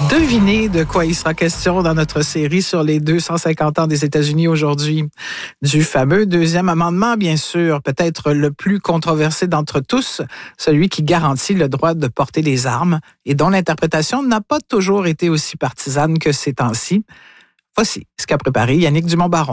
Devinez de quoi il sera question dans notre série sur les 250 ans des États-Unis aujourd'hui. Du fameux deuxième amendement, bien sûr, peut-être le plus controversé d'entre tous, celui qui garantit le droit de porter les armes et dont l'interprétation n'a pas toujours été aussi partisane que ces temps-ci. Voici ce qu'a préparé Yannick Dumont-Baron.